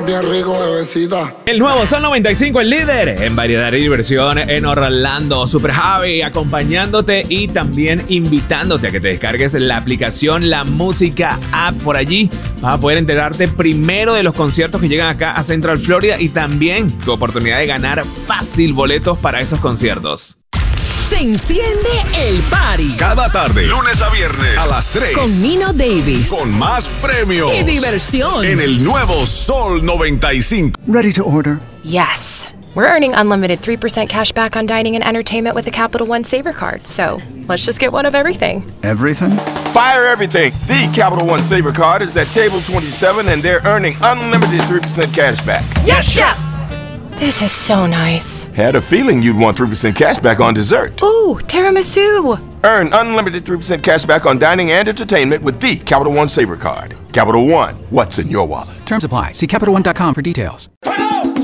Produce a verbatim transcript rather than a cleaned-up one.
bien rico, bebecita. El nuevo Sol noventa y cinco, el líder en variedad y diversión en Orlando. Super Javi acompañándote y también invitándote a que te descargues la aplicación La Música App. Por allí vas a poder enterarte primero de los conciertos que llegan acá a Central Florida y también tu oportunidad de ganar fácil boletos para esos conciertos. Se enciende el party. Cada tarde, lunes a viernes, a las tres. Con Nino Davis. Con más premios. Y diversión. En el nuevo Sol noventa y cinco. Ready to order? Yes. We're earning unlimited three percent cash back on dining and entertainment with a Capital One Saver card. So let's just get one of everything. Everything? Fire everything. The Capital One Saver card is at table twenty-seven and they're earning unlimited three percent cash back. Yes, Chef! This is so nice. Had a feeling you'd want three percent cash back on dessert. Ooh, tiramisu. Earn unlimited three percent cash back on dining and entertainment with the Capital One Saver card. Capital One, what's in your wallet? Terms apply. See Capital One dot com for details.